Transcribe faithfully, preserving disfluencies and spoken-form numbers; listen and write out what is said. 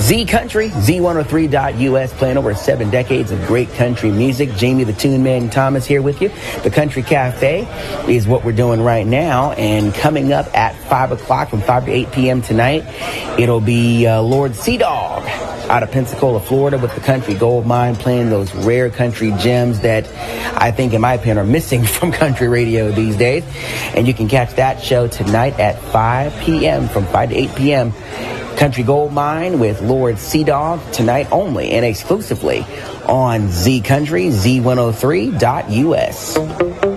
Z Country, Z one oh three dot U S, playing over seven decades of great country music. Jamie the Tune Man Thomas here with you. The Country Cafe is what we're doing right now, and coming up at five o'clock from five to eight p.m. tonight, it'll be uh, Lord Sea Dog out of Pensacola, Florida, with the Country Gold Mine, playing those rare country gems that I think, in my opinion, are missing from country radio these days. And you can catch that show tonight at five p.m. from five to eight p.m. Country Gold Mine with Lord Sea Dog tonight only and exclusively on Z Country, Z one oh three dot U S.